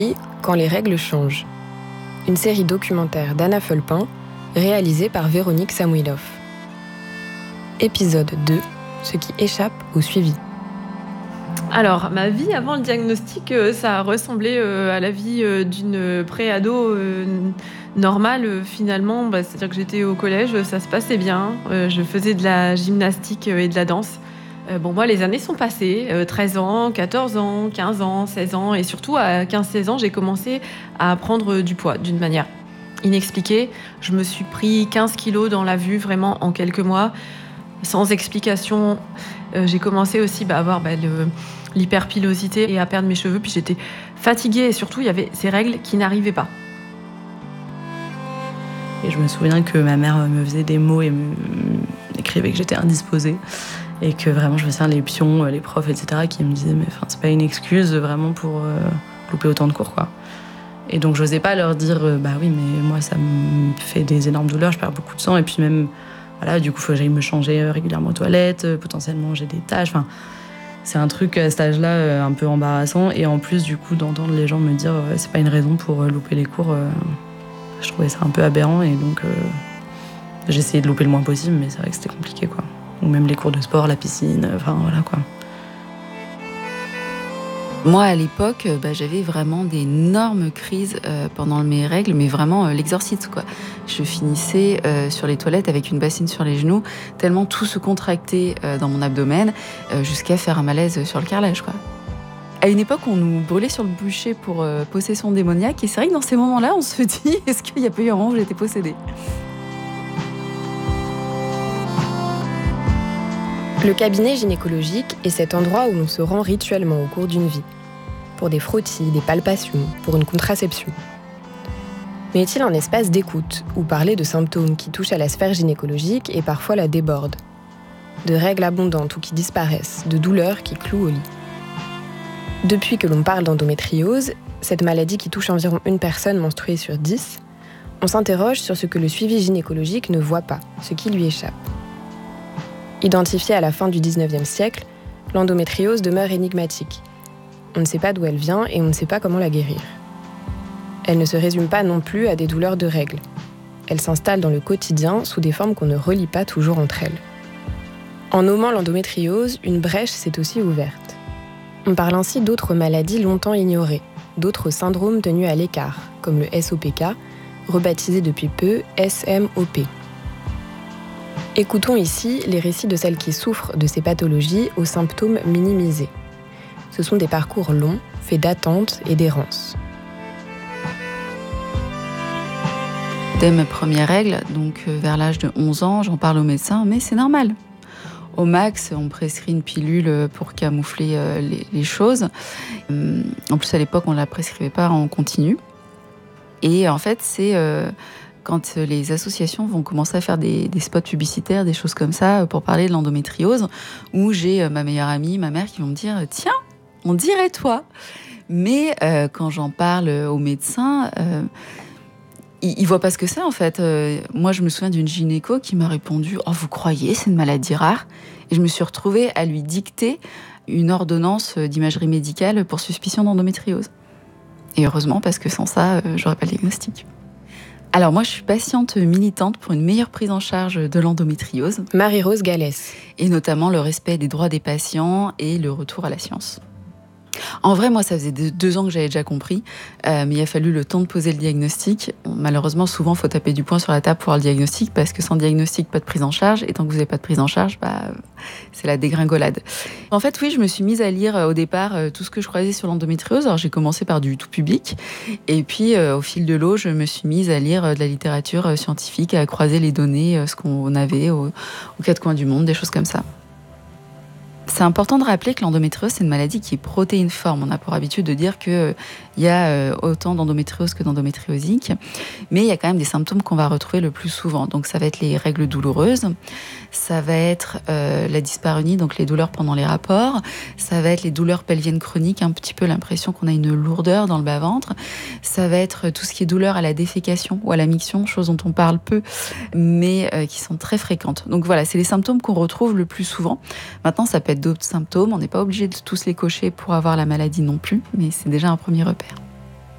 Quand les règles changent. Une série documentaire d'Anna Fulpin, réalisée par Véronique Samuilov. Épisode 2, ce qui échappe au suivi. Alors, ma vie avant le diagnostic, ça ressemblait à la vie d'une pré-ado normale, finalement. C'est-à-dire que j'étais au collège, ça se passait bien. Je faisais de la gymnastique et de la danse. Moi, les années sont passées. 13 ans, 14 ans, 15 ans, 16 ans. Et surtout, à 15-16 ans, j'ai commencé à prendre du poids d'une manière inexpliquée. Je me suis pris 15 kilos dans la vue, vraiment, en quelques mois. Sans explication. J'ai commencé aussi à avoir l'hyperpilosité et à perdre mes cheveux. Puis j'étais fatiguée et surtout, il y avait ces règles qui n'arrivaient pas. Et je me souviens que ma mère me faisait des mots et écrivait que j'étais indisposée. Et que vraiment, je me souviens les pions, les profs, etc., qui me disaient, mais c'est pas une excuse vraiment pour louper autant de cours, quoi. Et donc, j'osais pas leur dire, oui, mais moi, ça me fait des énormes douleurs, je perds beaucoup de sang. Et puis même, voilà, du coup, il faut que j'aille me changer régulièrement aux toilettes, potentiellement, j'ai des taches. Enfin, c'est un truc à cet âge-là un peu embarrassant. Et en plus, du coup, d'entendre les gens me dire, c'est pas une raison pour louper les cours, je trouvais ça un peu aberrant. Et donc, j'ai essayé de louper le moins possible, mais c'est vrai que c'était compliqué, quoi. Ou même les cours de sport, la piscine, voilà quoi. Moi, à l'époque, j'avais vraiment d'énormes crises pendant mes règles, mais vraiment l'exorcisme, quoi. Je finissais sur les toilettes avec une bassine sur les genoux, tellement tout se contractait dans mon abdomen, jusqu'à faire un malaise sur le carrelage, quoi. À une époque, on nous brûlait sur le bûcher pour possession démoniaque, et c'est vrai que dans ces moments-là, on se dit, est-ce qu'il n'y a pas eu un moment où j'étais possédée ? Le cabinet gynécologique est cet endroit où l'on se rend rituellement au cours d'une vie. Pour des frottis, des palpations, pour une contraception. Mais est-il un espace d'écoute, où parler de symptômes qui touchent à la sphère gynécologique et parfois la débordent? De règles abondantes ou qui disparaissent, de douleurs qui clouent au lit. Depuis que l'on parle d'endométriose, cette maladie qui touche environ une personne menstruée sur 10, on s'interroge sur ce que le suivi gynécologique ne voit pas, ce qui lui échappe. Identifiée à la fin du XIXe siècle, l'endométriose demeure énigmatique. On ne sait pas d'où elle vient et on ne sait pas comment la guérir. Elle ne se résume pas non plus à des douleurs de règles. Elle s'installe dans le quotidien sous des formes qu'on ne relie pas toujours entre elles. En nommant l'endométriose, une brèche s'est aussi ouverte. On parle ainsi d'autres maladies longtemps ignorées, d'autres syndromes tenus à l'écart, comme le SOPK, rebaptisé depuis peu SMOP. Écoutons ici les récits de celles qui souffrent de ces pathologies aux symptômes minimisés. Ce sont des parcours longs, faits d'attente et d'errance. Dès mes premières règles, donc vers l'âge de 11 ans, j'en parle au médecin, mais c'est normal. Au max, on prescrit une pilule pour camoufler les choses. En plus, à l'époque, on ne la prescrivait pas en continu. Et en fait, c'est... quand les associations vont commencer à faire des spots publicitaires, des choses comme ça, pour parler de l'endométriose, où j'ai ma meilleure amie, ma mère, qui vont me dire « Tiens, on dirait toi !» Mais quand j'en parle aux médecins, ils voient pas ce que c'est, en fait. Moi, je me souviens d'une gynéco qui m'a répondu « Oh, vous croyez, c'est une maladie rare ?» Et je me suis retrouvée à lui dicter une ordonnance d'imagerie médicale pour suspicion d'endométriose. Et heureusement, parce que sans ça, j'aurais pas le diagnostic. Alors moi, je suis patiente militante pour une meilleure prise en charge de l'endométriose. Marie-Rose Gallès. Et notamment le respect des droits des patients et le retour à la science. En vrai, moi, ça faisait 2 ans que j'avais déjà compris, mais il a fallu le temps de poser le diagnostic. Malheureusement, souvent, il faut taper du poing sur la table pour avoir le diagnostic, parce que sans diagnostic, pas de prise en charge. Et tant que vous n'avez pas de prise en charge, c'est la dégringolade. En fait, oui, je me suis mise à lire au départ tout ce que je croisais sur l'endométriose. Alors, j'ai commencé par du tout public. Et puis, au fil de l'eau, je me suis mise à lire de la littérature scientifique, à croiser les données, ce qu'on avait aux 4 coins du monde, des choses comme ça. C'est important de rappeler que l'endométriose, c'est une maladie qui est protéineforme. On a pour habitude de dire qu'il y a autant d'endométriose que d'endométriosique, mais il y a quand même des symptômes qu'on va retrouver le plus souvent. Donc ça va être les règles douloureuses, ça va être la dyspareunie, donc les douleurs pendant les rapports, ça va être les douleurs pelviennes chroniques, un petit peu l'impression qu'on a une lourdeur dans le bas-ventre, ça va être tout ce qui est douleur à la défécation ou à la miction, chose dont on parle peu, mais qui sont très fréquentes. Donc voilà, c'est les symptômes qu'on retrouve le plus souvent. Maintenant, ça peut être d'autres symptômes, on n'est pas obligé de tous les cocher pour avoir la maladie non plus, mais c'est déjà un premier repère.